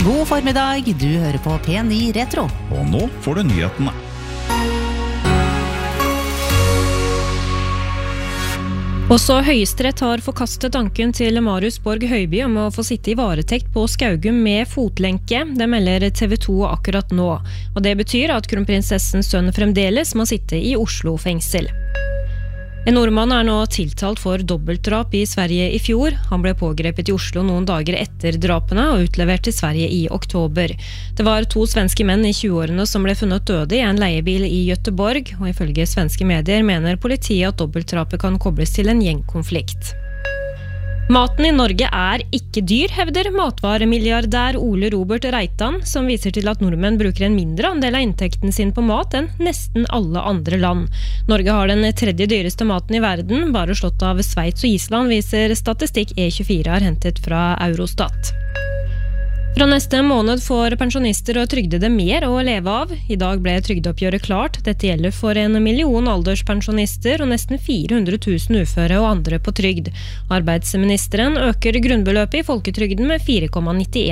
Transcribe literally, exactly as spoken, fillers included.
God formiddag, du hører på P ni Retro. Og nå får du nyhetene. Også Høyesterett har forkastet tanken til Marius Borg Høiby om å få sitte i varetekt på Skaugum med fotlenke. Det melder T V to akkurat nå. Og det betyr at kronprinsessens sønn fremdeles må sitte i Oslo fengsel. En nordmann er nå tiltalt for dobbeltdrap i Sverige i fjor. Han ble pågrepet i Oslo noen dager etter drapene og utlevert til Sverige i oktober. Det var to svenske menn i tjueårene som ble funnet døde i en leiebil i Göteborg, og ifølge svenske medier mener politiet at dobbeltdrapet kan kobles til en gjengkonflikt. Maten i Norge er ikke dyr, hevder matvaremilliardær Ole Robert Reitan, som viser til at nordmenn bruker en mindre andel av inntekten sin på mat enn nesten alle andre land. Norge har den tredje dyreste maten i verden, bare slått av Sveits og Island, viser statistikk E tjuefire har hentet fra Eurostat. Fra neste måned får pensjonister og trygdede mer å leve av. I dag ble trygdeoppgjøret klart. Dette gjelder for en million alderspensjonister og nesten fire hundre tusen uføre og andre på trygd. Arbeidsministeren øker grunnbeløpet i folketrygden med fire komma nittien